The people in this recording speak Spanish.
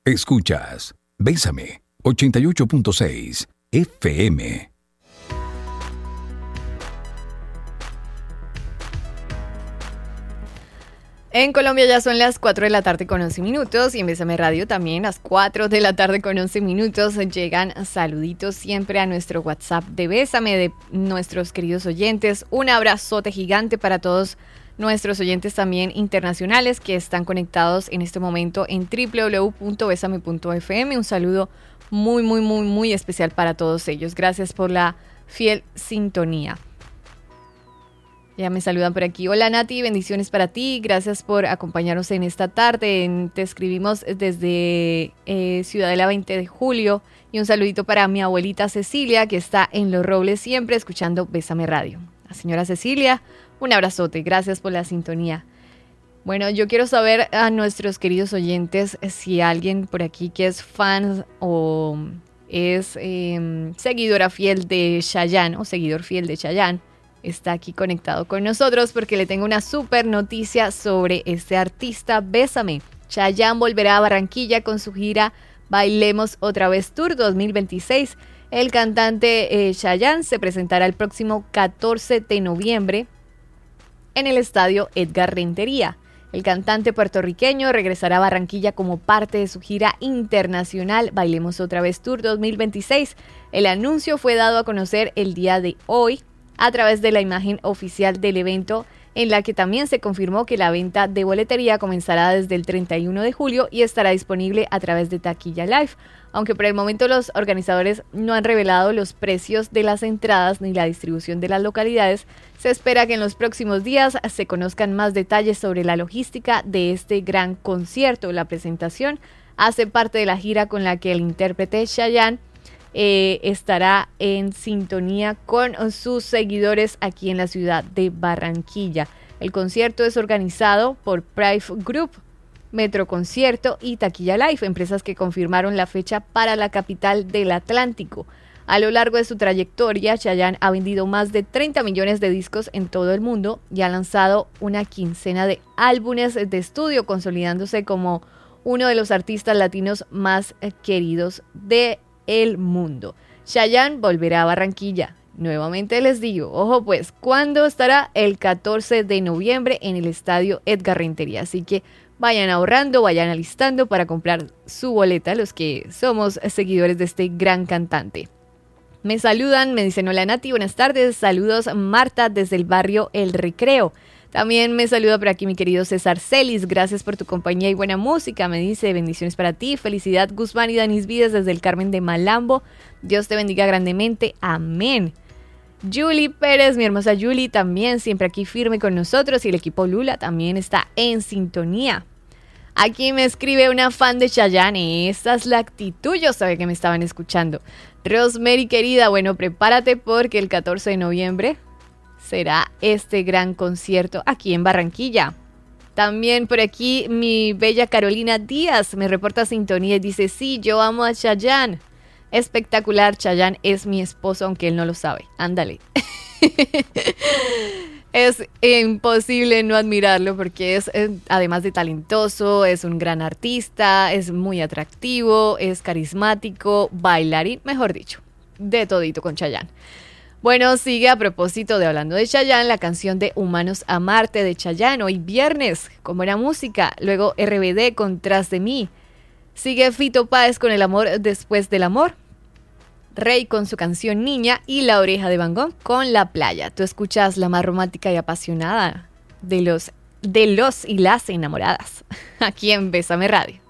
Escuchas Bésame 88.6 FM. En Colombia ya son las 4 de la tarde con 11 minutos y en Bésame Radio también las 4 de la tarde con 11 minutos. Llegan saluditos siempre a nuestro WhatsApp de Bésame de nuestros queridos oyentes. Un abrazote gigante para todos nuestros oyentes también internacionales que están conectados en este momento en www.besame.fm. Un saludo muy especial para todos ellos. Gracias por la fiel sintonía. Ya me saludan por aquí. Hola Nati, bendiciones para ti. Gracias por acompañarnos en esta tarde. Te escribimos desde Ciudadela 20 de Julio. Y un saludito para mi abuelita Cecilia, que está en Los Robles siempre escuchando Bésame Radio. La señora Cecilia, un abrazote. Gracias por la sintonía. Bueno, yo quiero saber a nuestros queridos oyentes si alguien por aquí que es fan o es seguidora fiel de Chayanne o seguidor fiel de Chayanne está aquí conectado con nosotros porque le tengo una súper noticia sobre este artista. Bésame. Chayanne volverá a Barranquilla con su gira Bailemos Otra Vez Tour 2026. El cantante Chayanne se presentará el próximo 14 de noviembre en el estadio Edgar Rentería. El cantante puertorriqueño regresará a Barranquilla como parte de su gira internacional Bailemos Otra Vez Tour 2026. El anuncio fue dado a conocer el día de hoy a través de la imagen oficial del evento, en la que también se confirmó que la venta de boletería comenzará desde el 31 de julio y estará disponible a través de Taquilla Live. Aunque por el momento los organizadores no han revelado los precios de las entradas ni la distribución de las localidades, se espera que en los próximos días se conozcan más detalles sobre la logística de este gran concierto. La presentación hace parte de la gira con la que el intérprete Chayanne estará en sintonía con sus seguidores aquí en la ciudad de Barranquilla. El concierto es organizado por Pride Group, Metro Concierto y Taquilla Live, empresas que confirmaron la fecha para la capital del Atlántico. A lo largo de su trayectoria, Chayanne ha vendido más de 30 millones de discos en todo el mundo y ha lanzado una quincena de álbumes de estudio, consolidándose como uno de los artistas latinos más queridos de el mundo. Chayanne volverá a Barranquilla. Nuevamente les digo, ojo pues, ¿cuándo estará? El 14 de noviembre en el estadio Edgar Rentería. Así que vayan ahorrando, vayan alistando para comprar su boleta, los que somos seguidores de este gran cantante. Me saludan, me dicen hola Nati, buenas tardes, saludos Marta desde el barrio El Recreo. También me saluda por aquí mi querido César Celis, gracias por tu compañía y buena música, me dice bendiciones para ti, felicidad Guzmán y Danis Vides desde el Carmen de Malambo, Dios te bendiga grandemente, amén. Julie Pérez, mi hermosa Julie, también siempre aquí firme con nosotros y el equipo Lula también está en sintonía. Aquí me escribe una fan de Chayanne, esta es la actitud, yo sabía que me estaban escuchando. Rosemary querida, bueno, prepárate porque el 14 de noviembre será este gran concierto aquí en Barranquilla. También por aquí mi bella Carolina Díaz me reporta sintonía y dice, sí, yo amo a Chayanne. Espectacular, Chayanne es mi esposo, aunque él no lo sabe. Ándale. Es imposible no admirarlo porque es, además de talentoso, es un gran artista, es muy atractivo, es carismático, bailarín, mejor dicho, de todito con Chayanne. Bueno, sigue a propósito de hablando de Chayanne, la canción de Humanos a Marte de Chayanne, hoy viernes, con buena música. Luego RBD con Tras de mí. Sigue Fito Páez con El amor después del amor. Rey con su canción Niña y La oreja de Van Gogh con La playa. Tú escuchas la más romántica y apasionada de los y las enamoradas, aquí en Bésame Radio.